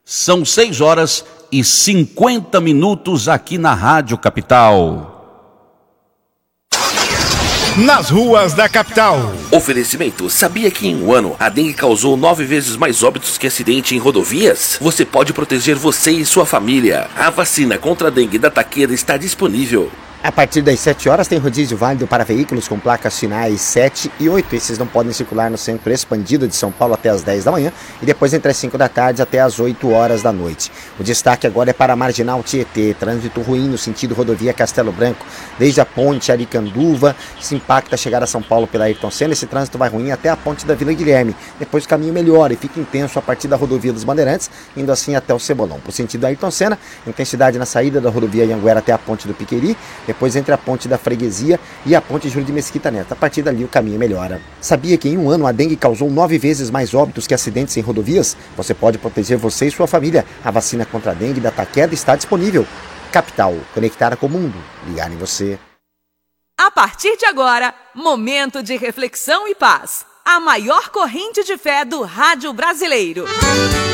São 6h50 aqui na Rádio Capital. Nas ruas da capital. Oferecimento: sabia que em um ano a dengue causou 9 vezes mais óbitos que acidente em rodovias? Você pode proteger você e sua família. A vacina contra a dengue da Taqueda está disponível. A partir das 7 horas tem rodízio válido para veículos com placas finais 7 e 8. Esses não podem circular no centro expandido de São Paulo até as 10 da manhã e depois entre as 5 da tarde até as 8 horas da noite. O destaque agora é para a Marginal Tietê, trânsito ruim no sentido rodovia Castelo Branco, desde a ponte Aricanduva, se impacta a chegada a São Paulo pela Ayrton Senna. Esse trânsito vai ruim até a ponte da Vila Guilherme. Depois o caminho melhora e fica intenso a partir da rodovia dos Bandeirantes, indo assim até o Cebolão. Por sentido da Ayrton Senna, intensidade na saída da rodovia Anhanguera até a ponte do Piqueri, depois entre a ponte da Freguesia e a ponte Júlio de Mesquita Neto. A partir dali o caminho melhora. Sabia que em um ano a dengue causou 9 vezes mais óbitos que acidentes em rodovias? Você pode proteger você e sua família. A vacina contra a dengue da Taqueda está disponível. Capital, conectar com o mundo, ligar em você. A partir de agora, momento de reflexão e paz. A maior corrente de fé do rádio brasileiro.